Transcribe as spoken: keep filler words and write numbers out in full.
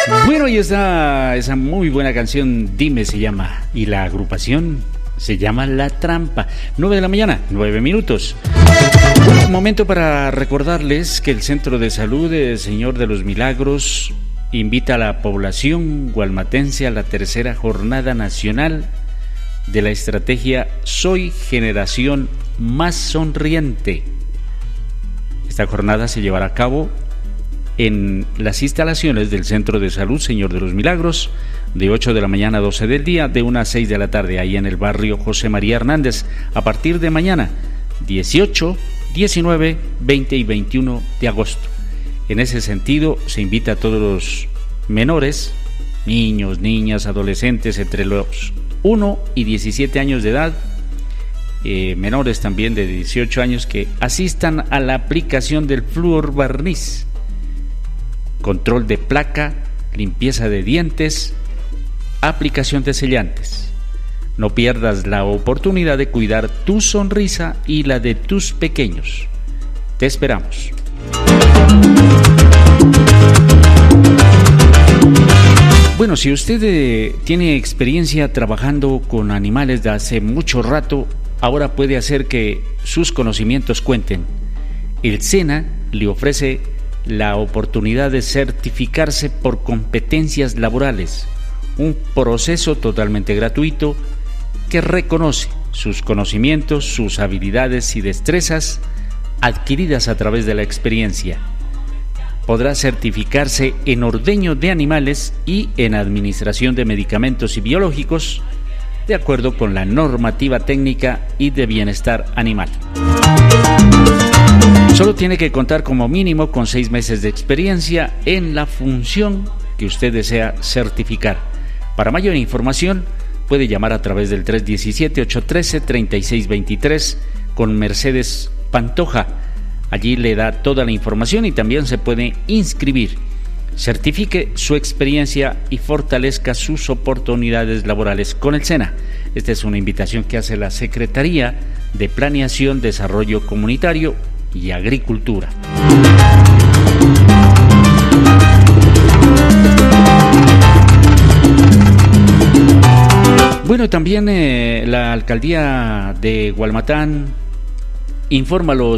Bueno, y esa, esa muy buena canción, Dime, se llama. Y la agrupación se llama La Trampa. nueve de la mañana, nueve minutos. Bueno, momento para recordarles que el Centro de Salud de Señor de los Milagros invita a la población gualmatense a la tercera jornada nacional de la estrategia Soy Generación Más Sonriente. Esta jornada se llevará a cabo en las instalaciones del Centro de Salud Señor de los Milagros, de ocho de la mañana a doce del día, de una a seis de la tarde, ahí en el barrio José María Hernández, a partir de mañana, dieciocho, diecinueve, veinte y veintiuno de agosto. En ese sentido, se invita a todos los menores, niños, niñas, adolescentes, entre los uno y diecisiete años de edad, eh, menores también de dieciocho años, que asistan a la aplicación del flúor barniz, control de placa, limpieza de dientes, aplicación de sellantes. No pierdas la oportunidad de cuidar tu sonrisa y la de tus pequeños. Te esperamos. Bueno, si usted eh, tiene experiencia trabajando con animales de hace mucho rato, ahora puede hacer que sus conocimientos cuenten. El SENA le ofrece la oportunidad de certificarse por competencias laborales, un proceso totalmente gratuito que reconoce sus conocimientos, sus habilidades y destrezas adquiridas a través de la experiencia. Podrá certificarse en ordeño de animales y en administración de medicamentos y biológicos, de acuerdo con la normativa técnica y de bienestar animal. Solo tiene que contar como mínimo con seis meses de experiencia en la función que usted desea certificar. Para mayor información, puede llamar a través del tres uno siete, ocho uno tres, tres seis dos tres con Mercedes Pantoja. Allí le da toda la información y también se puede inscribir. Certifique su experiencia y fortalezca sus oportunidades laborales con el SENA. Esta es una invitación que hace la Secretaría de Planeación, Desarrollo Comunitario y Agricultura. Bueno, también eh, la Alcaldía de Gualmatán informa a los